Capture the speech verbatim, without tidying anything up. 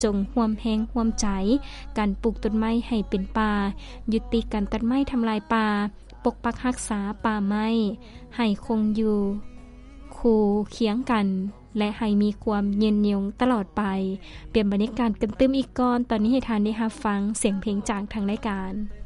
จงร่วมแรงร่วมใจการปลูกต้นไม้ให้เป็นป่ายุติการตัดไม้ทำลายป่าปกปักรักษาป่าไม้ให้คงอยู่คู่เคียงกันและให้มีความเย็นยงตลอดไปเปลี่ยนบรรยากาศกันตึมอีกก่อนตอนนี้ให้ทานได้รับฟังเสียงเพลงจากทางรายการ